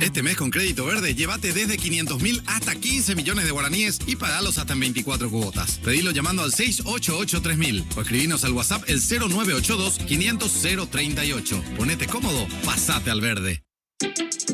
Este mes con Crédito Verde, llévate desde 500.000 hasta 15 millones de guaraníes y pagalos hasta en 24 cuotas. Pedilo llamando al 688-3000 o escribinos al WhatsApp el 0982-500-038. Ponete cómodo, pasate al verde.